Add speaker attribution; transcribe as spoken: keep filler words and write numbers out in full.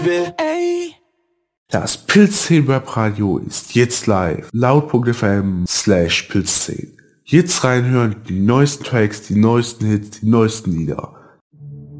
Speaker 1: will, ey.
Speaker 2: Das Pilzzehn Webradio ist jetzt live. Laut.fm slash Pilzzehn. Jetzt reinhören, die neuesten Tracks, die neuesten Hits, die neuesten Lieder.